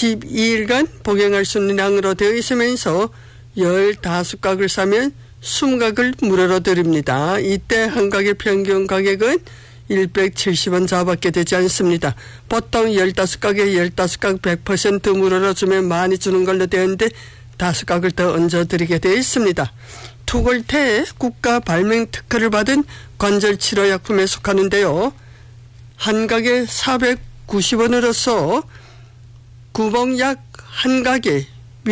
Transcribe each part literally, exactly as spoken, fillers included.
십이 일간 복용할 수 있는 양으로 되어 있으면서 십오 각을 사면 이십 각을 무료로 드립니다. 이때 한 각의 평균 가격은 백칠십 원 자밖에 되지 않습니다. 보통 십오 각에 십오 각 백 퍼센트 무료로 주면 많이 주는 걸로 되었는데 다섯 각을 더 얹어드리게 되어 있습니다. 투골태 국가 발명 특허를 받은 관절 치료약품에 속하는데요. 한 각에 사백구십 원으로서 구봉약 한 각에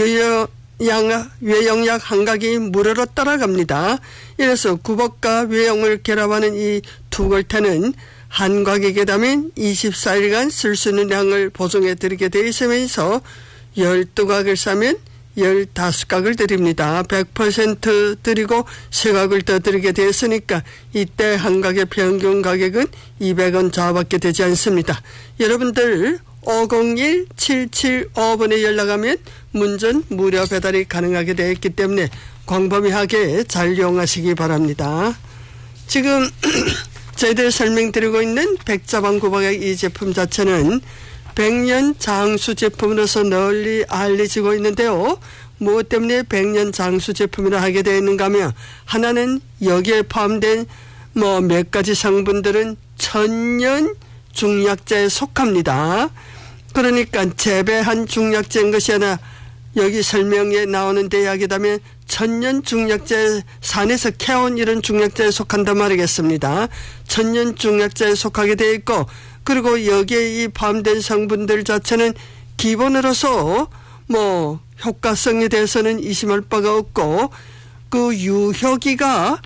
외영, 외영약 한 각이 무료로 따라갑니다. 이래서 구복과 외영을 결합하는 이 투골태는 한 각의 계담인 이십사 일간 쓸 수 있는 양을 보증해 드리게 되어 있으면서 십이 각을 사면 십오 각을 드립니다. 백 퍼센트 드리고 세 각을 더 드리게 되었으니까 이때 한 각의 평균 가격은 이백 원 좌밖에 되지 않습니다. 여러분들 오공일 칠칠오 번에 연락하면 문전 무료 배달이 가능하게 되어 있기 때문에 광범위하게 잘 이용하시기 바랍니다. 지금 저희들 설명드리고 있는 백자방 구박약 이 제품 자체는 백년 장수 제품으로서 널리 알려지고 있는데요. 무엇 때문에 백년 장수 제품이라 하게 되어 있는가 하면 하나는 여기에 포함된 뭐 몇 가지 성분들은 천년 중약제에 속합니다. 그러니까 재배한 중약제인 것이 아니라 여기 설명에 나오는데 이야기하면 천년 중약제 산에서 캐온 이런 중약제에 속한단 말이겠습니다. 천년 중약제에 속하게 되어 있고 그리고 여기에 이 포함된 성분들 자체는 기본으로서 뭐 효과성에 대해서는 의심할 바가 없고 그 유효기가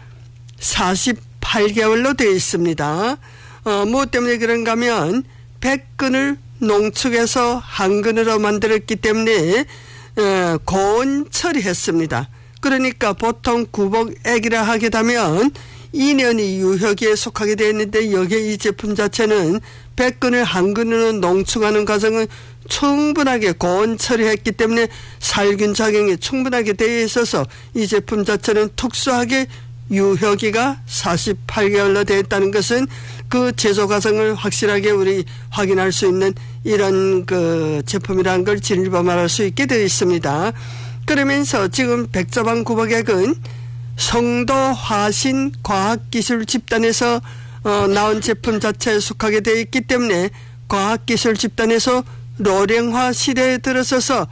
사십팔 개월로 되어 있습니다. 어, 뭐 때문에 그런가 하면 백 근을 농축해서 한 근으로 만들었기 때문에 어, 고온 처리했습니다. 그러니까 보통 구복액이라 하게 되면 이 년이 유효기에 속하게 되어 있는데 여기에 이 제품 자체는 백 근을 한 근으로 농축하는 과정은 충분하게 고온 처리했기 때문에 살균 작용이 충분하게 되어 있어서 이 제품 자체는 특수하게 유효기가 사십팔 개월로 되어 있다는 것은 그 제조 과정을 확실하게 우리 확인할 수 있는 이런 그 제품이라는 걸 진일보 말할 수 있게 되어 있습니다. 그러면서 지금 백자방 구복액은 성도 화신 과학기술 집단에서 어, 나온 제품 자체에 속하게 되어 있기 때문에 과학기술 집단에서 노령화 시대에 들어서서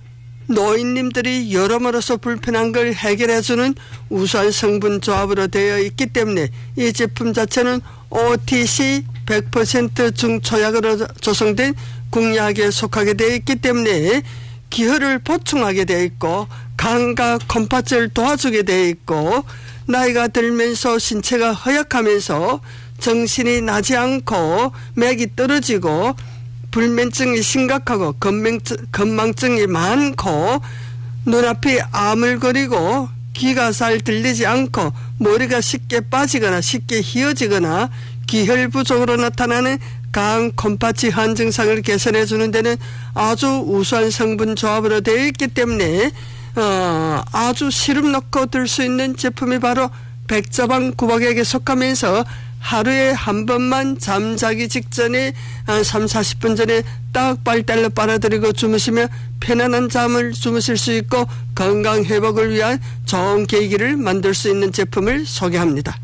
노인님들이 여러모로서 불편한 걸 해결해주는 우수한 성분 조합으로 되어 있기 때문에 이 제품 자체는 오티씨 백 퍼센트 중초약으로 조성된 국약에 속하게 되어 있기 때문에 기혈을 보충하게 되어 있고 간과 컴파츠를 도와주게 되어 있고 나이가 들면서 신체가 허약하면서 정신이 나지 않고 맥이 떨어지고 불면증이 심각하고 건망증, 건망증이 많고 눈앞이 아물거리고 귀가 잘 들리지 않고 머리가 쉽게 빠지거나 쉽게 휘어지거나 기혈 부족으로 나타나는 간 컴파치 한 증상을 개선해 주는 데는 아주 우수한 성분 조합으로 되어 있기 때문에 어, 아주 시름 넣고 들 수 있는 제품이 바로 백자방 구복액에 속하면서 하루에 한 번만 잠자기 직전에 한 삼, 사십 분 전에 딱 빨달로 빨아들이고 주무시면 편안한 잠을 주무실 수 있고 건강 회복을 위한 좋은 계기를 만들 수 있는 제품을 소개합니다.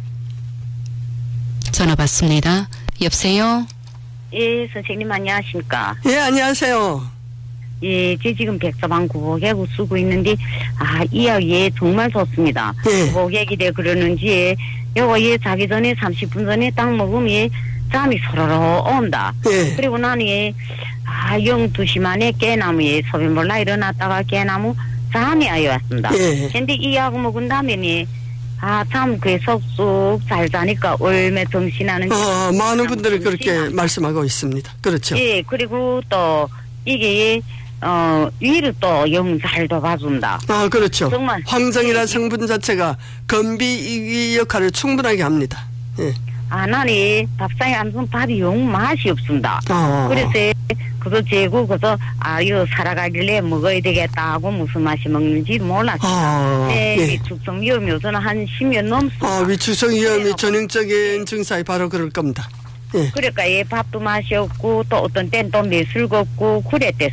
전화 받습니다. 여보세요? 예, 선생님 안녕하십니까? 예, 안녕하세요. 예, 제 지금 백사방 구복액을 쓰고 있는데 아, 이 약 예 정말 좋습니다. 예. 구복액이래 그러는지 요거 예 자기 전에 삼십 분 전에 딱 먹으면 예 잠이 서러러 온다. 예. 그리고 나는 예, 아, 영 두 시 만에 깨나무에 소변 몰라 일어났다가 깨나무 잠이 아예 왔습니다. 예. 근데 이 약 먹은 다음에 아, 참, 그게 쏙쏙 잘 자니까 얼마 정신하는지. 어, 많은 분들이 그렇게 말씀하고 있습니다. 그렇죠. 예, 그리고 또, 이게, 어, 위를 또 영 잘 도와준다. 아, 그렇죠. 정말. 황정이라는 예, 성분 자체가 건비 역할을 충분하게 합니다. 예. 아, 나는 밥상에 앉으면 밥이 영 맛이 없습니다. 어. 그래서, 그거 재고, 그래서, 아, 이거 살아가길래 먹어야 되겠다 하고 무슨 맛이 먹는지 몰랐어요. 아, 네, 예. 위축성 위험이 요새는 한 십 년 넘습니다. 아, 위축성 위험이 그래요. 전형적인 증상이 바로 그럴 겁니다. 예. 그러니까, 예, 밥도 맛이 없고, 또 어떤 땐 또 매술 없고, 그랬대.